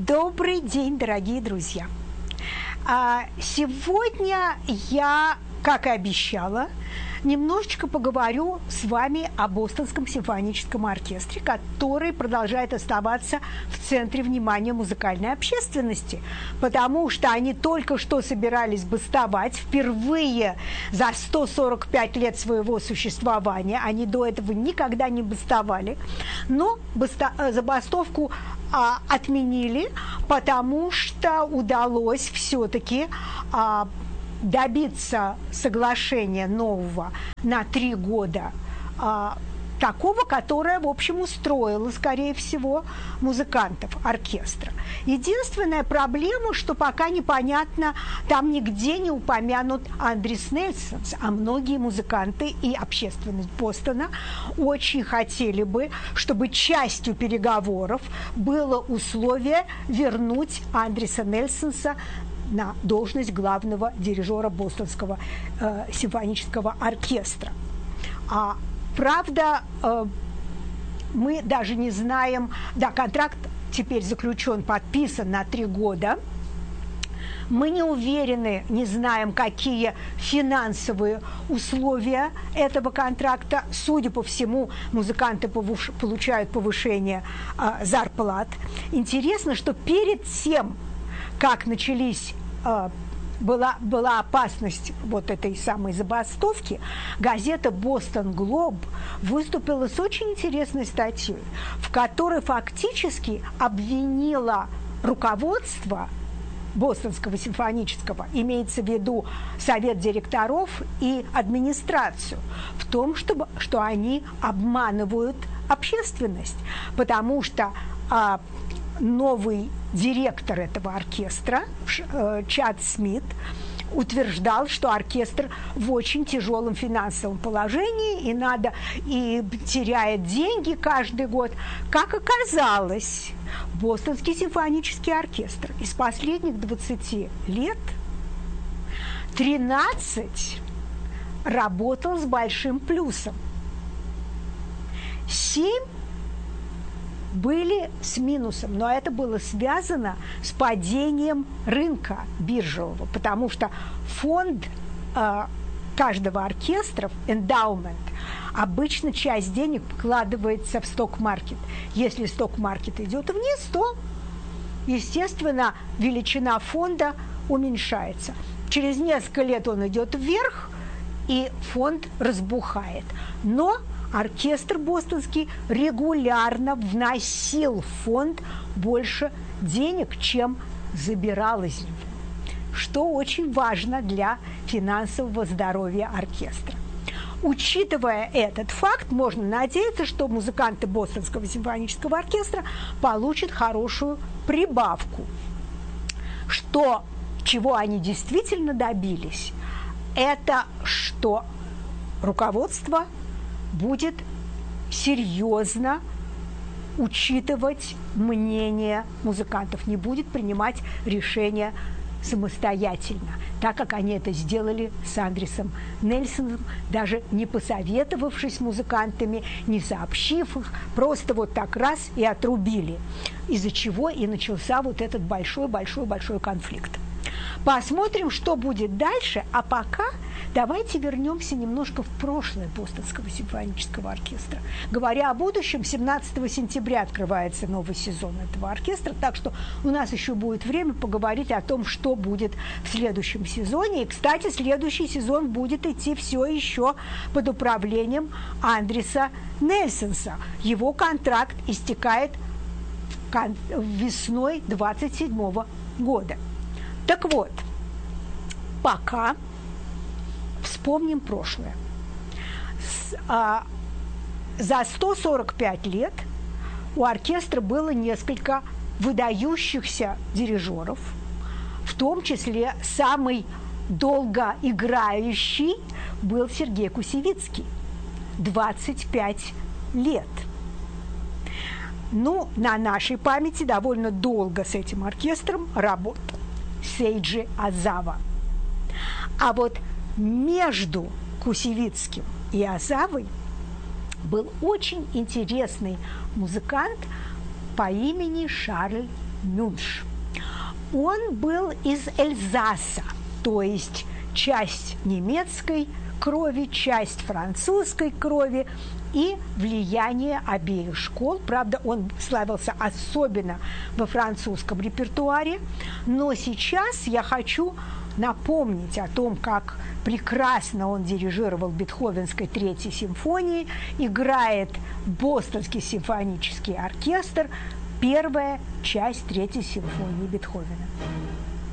Добрый день, дорогие друзья! Сегодня я, как и обещала, немножечко поговорю с вами о Бостонском симфоническом оркестре, который продолжает оставаться в центре внимания музыкальной общественности, потому что они только что собирались бастовать впервые за 145 лет своего существования. Они до этого никогда не бастовали, но забастовку отменили, потому что удалось все-таки добиться соглашения нового на 3 года, такого, которое, в общем, устроило, скорее всего, музыкантов оркестра. Единственная проблема, что пока непонятно, там нигде не упомянут Андрис Нельсонс, а многие музыканты и общественность Бостона очень хотели бы, чтобы частью переговоров было условие вернуть Андриса Нельсонса на должность главного дирижера Бостонского симфонического оркестра. Правда, мы даже не знаем, да, контракт теперь заключен, подписан на 3 года. Мы не уверены, не знаем, какие финансовые условия этого контракта. Судя по всему, музыканты получают повышение зарплат. Интересно, что перед тем, как начались, была опасность вот этой самой забастовки, газета «Бостон Глоб» выступила с очень интересной статьей, в которой фактически обвинила руководство Бостонского симфонического, имеется в виду совет директоров и администрацию, в том, что они обманывают общественность, потому что новый директор этого оркестра, Чад Смит, утверждал, что оркестр в очень тяжелом финансовом положении и теряет деньги каждый год. Как оказалось, Бостонский симфонический оркестр из последних 20 лет 13 работал с большим плюсом. 7 были с минусом, но это было связано с падением рынка биржевого, потому что фонд каждого оркестра, эндаумент, обычно часть денег вкладывается в сток-маркет. Если сток-маркет идет вниз, то, естественно, величина фонда уменьшается. Через несколько лет он идет вверх, и фонд разбухает. Но оркестр бостонский регулярно вносил в фонд больше денег, чем забирал из него, что очень важно для финансового здоровья оркестра. Учитывая этот факт, можно надеяться, что музыканты Бостонского симфонического оркестра получат хорошую прибавку. Чего они действительно добились, это что руководство будет серьезно учитывать мнение музыкантов, не будет принимать решения самостоятельно, так как они это сделали с Андрисом Нельсоном, даже не посоветовавшись с музыкантами, не сообщив их, просто вот так раз и отрубили, из-за чего и начался вот этот большой конфликт. Посмотрим, что будет дальше, а пока давайте вернемся немножко в прошлое Бостонского симфонического оркестра. Говоря о будущем, 17 сентября открывается новый сезон этого оркестра, так что у нас еще будет время поговорить о том, что будет в следующем сезоне. И, кстати, следующий сезон будет идти все еще под управлением Андриса Нельсонса. Его контракт истекает весной 27 года. Так вот, пока вспомним прошлое. За 145 лет у оркестра было несколько выдающихся дирижеров, в том числе самый долго играющий был Сергей Кусевицкий, 25 лет. На нашей памяти довольно долго с этим оркестром работал Сейджи Озава. А вот между Кусевицким и Озавой был очень интересный музыкант по имени Шарль Мюнш. Он был из Эльзаса, то есть часть немецкой крови, часть французской крови и влияние обеих школ. Правда, он славился особенно во французском репертуаре, но сейчас я хочу напомнить о том, как прекрасно он дирижировал Бетховенской третьей симфонией, играет Бостонский симфонический оркестр, первая часть третьей симфонии Бетховена.